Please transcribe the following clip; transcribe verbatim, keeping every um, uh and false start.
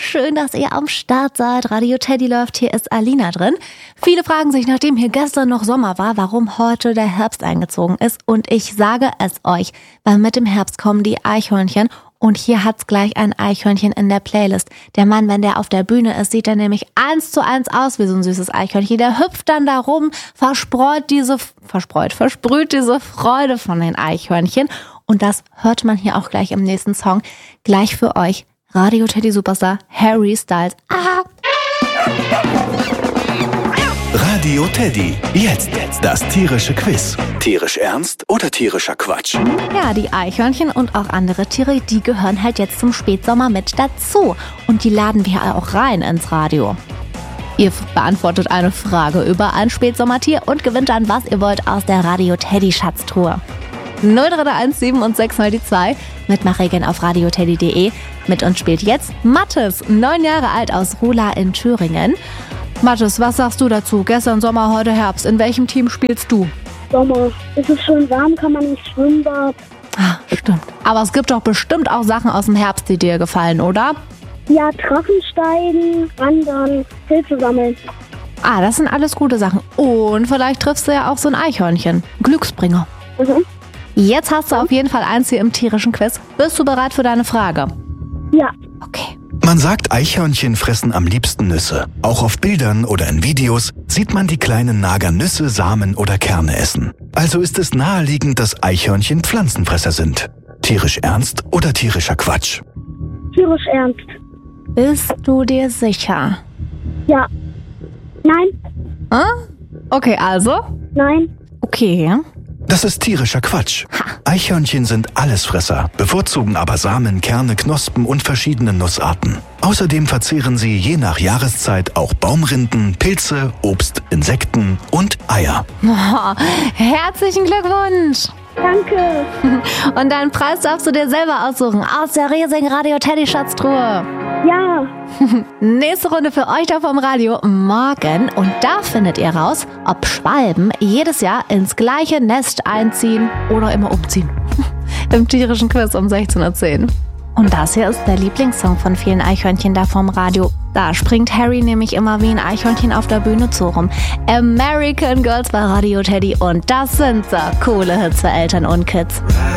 schön, dass ihr am Start seid. Radio Teddy läuft, hier ist Alina drin. Viele fragen sich, nachdem hier gestern noch Sommer war, warum heute der Herbst eingezogen ist. Und ich sage es euch, weil mit dem Herbst kommen die Eichhörnchen. Und hier hat's gleich ein Eichhörnchen in der Playlist. Der Mann, wenn der auf der Bühne ist, sieht er nämlich eins zu eins aus wie so ein süßes Eichhörnchen. Der hüpft dann da rum, verspreut diese, verspreut, versprüht diese Freude von den Eichhörnchen. Und das hört man hier auch gleich im nächsten Song. Gleich für euch. Radio Teddy Superstar Harry Styles. Ah. Radio Teddy. Jetzt das tierische Quiz. Tierisch ernst oder tierischer Quatsch? Ja, die Eichhörnchen und auch andere Tiere, die gehören halt jetzt zum Spätsommer mit dazu. Und die laden wir auch rein ins Radio. Ihr beantwortet eine Frage über ein Spätsommertier und gewinnt dann, was ihr wollt, aus der Radio Teddy Schatztruhe. null drei eins sieben und sechs mal die zwei. Mitmachregeln auf radioteddy punkt de. Mit uns spielt jetzt Mathis, neun Jahre alt, aus Ruhla in Thüringen. Mathis, was sagst du dazu? Gestern Sommer, heute Herbst. In welchem Team spielst du? Sommer. Es ist schön warm, kann man nicht Schwimmbad. Ah, stimmt. Aber es gibt doch bestimmt auch Sachen aus dem Herbst, die dir gefallen, oder? Ja, Drachensteigen, Wandern, Pilze sammeln. Ah, das sind alles gute Sachen. Und vielleicht triffst du ja auch so ein Eichhörnchen. Glücksbringer. Mhm. Jetzt hast du auf jeden Fall eins hier im tierischen Quiz. Bist du bereit für deine Frage? Ja. Okay. Man sagt, Eichhörnchen fressen am liebsten Nüsse. Auch auf Bildern oder in Videos sieht man die kleinen Nager Nüsse, Samen oder Kerne essen. Also ist es naheliegend, dass Eichhörnchen Pflanzenfresser sind. Tierisch ernst oder tierischer Quatsch? Tierisch ernst. Bist du dir sicher? Ja. Nein. Ah? Okay, also? Nein. Okay. Das ist tierischer Quatsch. Eichhörnchen sind Allesfresser, bevorzugen aber Samen, Kerne, Knospen und verschiedene Nussarten. Außerdem verzehren sie je nach Jahreszeit auch Baumrinden, Pilze, Obst, Insekten und Eier. Oh, herzlichen Glückwunsch! Danke. Und deinen Preis darfst du dir selber aussuchen aus der riesigen Radio Teddy Schatztruhe. Ja. Nächste Runde für euch da vom Radio morgen. Und da findet ihr raus, ob Schwalben jedes Jahr ins gleiche Nest einziehen oder immer umziehen. Im tierischen Quiz um sechzehn Uhr zehn. Und das hier ist der Lieblingssong von vielen Eichhörnchen da vom Radio. Da springt Harry nämlich immer wie ein Eichhörnchen auf der Bühne zu rum. American Girls bei Radio Teddy. Und das sind so coole Hits für Eltern und Kids.